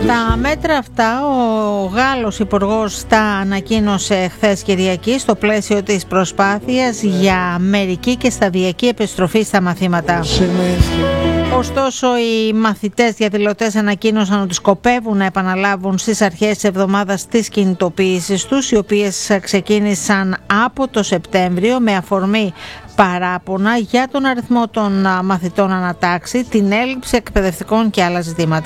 Τα μέτρα αυτά ο Γάλλος Υπουργός τα ανακοίνωσε χθες Κυριακή στο πλαίσιο της προσπάθειας για μερική και σταδιακή επιστροφή στα μαθήματα. Ωστόσο, οι μαθητές διαδηλωτές ανακοίνωσαν ότι σκοπεύουν να επαναλάβουν στις αρχές της εβδομάδας τις κινητοποιήσεις τους, οι οποίες ξεκίνησαν από το Σεπτέμβριο με αφορμή παράπονα για τον αριθμό των μαθητών ανατάξει, την έλλειψη εκπαιδευτικών και άλλα ζητήματα.